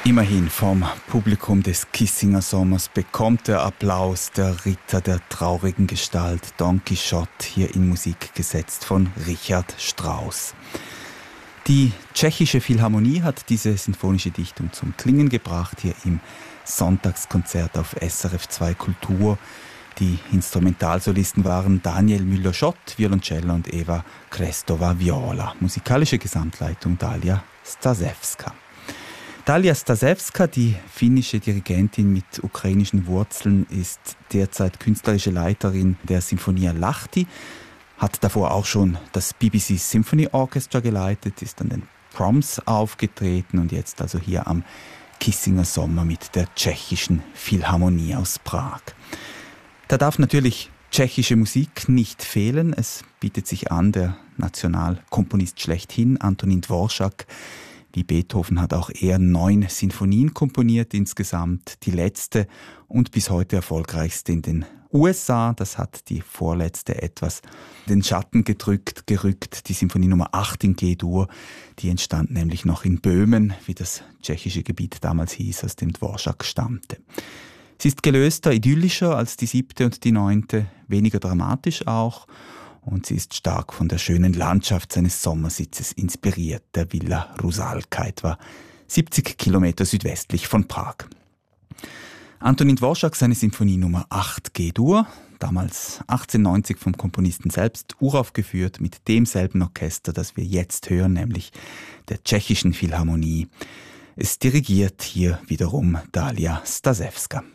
Immerhin vom Publikum des Kissinger Sommers bekommt der Applaus der Ritter der traurigen Gestalt Don Quixote hier in Musik gesetzt von Richard Strauss. Die Tschechische Philharmonie hat diese sinfonische Dichtung zum Klingen gebracht, hier im Sonntagskonzert auf SRF 2 Kultur. Die Instrumentalsolisten waren Daniel Müller-Schott, Violoncello und Eva Krestova, Viola. Musikalische Gesamtleitung Dalia Stasewska. Dalia Stasewska, die finnische Dirigentin mit ukrainischen Wurzeln, ist derzeit künstlerische Leiterin der Sinfonia Lahti, hat davor auch schon das BBC Symphony Orchestra geleitet, ist an den Proms aufgetreten und jetzt also hier am Kissinger Sommer mit der Tschechischen Philharmonie aus Prag. Da darf natürlich tschechische Musik nicht fehlen. Es bietet sich an, der Nationalkomponist schlechthin, Antonín Dvořák. Wie Beethoven hat auch er 9 Sinfonien komponiert insgesamt. Die letzte und bis heute erfolgreichste in den USA. Das hat die vorletzte etwas den Schatten gerückt. Die Sinfonie Nummer 8 in G-Dur. Die entstand nämlich noch in Böhmen, wie das tschechische Gebiet damals hieß, aus dem Dvořák stammte. Sie ist gelöster, idyllischer als die 7. und die 9., weniger dramatisch auch. Und sie ist stark von der schönen Landschaft seines Sommersitzes inspiriert, der Villa Rusalka, etwa 70 Kilometer südwestlich von Prag. Antonín Dvořák, seine Sinfonie Nummer 8 G-Dur, damals 1890 vom Komponisten selbst, uraufgeführt mit demselben Orchester, das wir jetzt hören, nämlich der Tschechischen Philharmonie. Es dirigiert hier wiederum Dalia Stasewska.